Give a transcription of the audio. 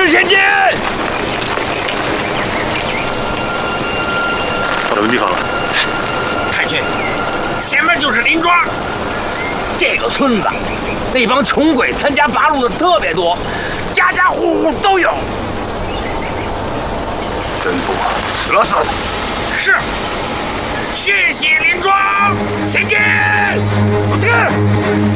师前进！ 到什么地方了？ 太君，前面就是林庄。 这个村子，那帮穷鬼参加八路的特别多，家家户户都有。 真多，死了算了。 是。血洗林庄，前进！